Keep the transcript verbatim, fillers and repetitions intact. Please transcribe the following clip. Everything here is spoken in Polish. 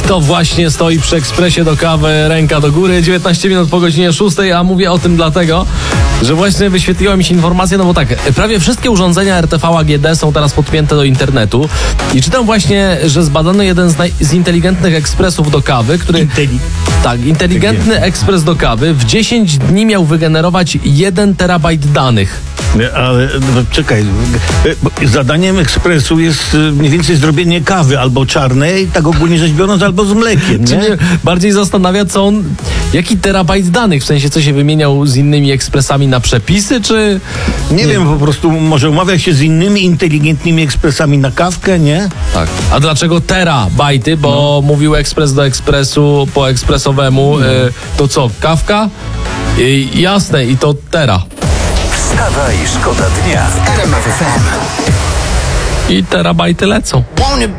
Kto właśnie stoi przy ekspresie do kawy, ręka do góry, dziewiętnaście minut po godzinie szóstej, a mówię o tym dlatego, że właśnie wyświetliła mi się informacja, no bo tak, prawie wszystkie urządzenia R T V A G D są teraz podpięte do internetu i czytam właśnie, że zbadano jeden z, naj- z inteligentnych ekspresów do kawy, który... Inteli- Tak, inteligentny ekspres do kawy w dziesięć dni miał wygenerować jeden terabajt danych. Ale no, czekaj, bo zadaniem ekspresu jest mniej więcej zrobienie kawy albo czarnej, tak ogólnie rzecz biorąc, albo z mlekiem, Czy nie? mnie bardziej zastanawia, co on, jaki terabajt danych, w sensie co się wymieniał z innymi ekspresami na przepisy, czy... Nie, wiem, po prostu może umawia się z innymi inteligentnymi ekspresami na kawkę, nie? Tak. A dlaczego terabajty? Bo mówił ekspres do ekspresu po ekspresowemu, No. y, to co, kawka? Y, jasne, i to tera. Wstawaj, szkoda dnia w R M F F M. I terabajty lecą. Want it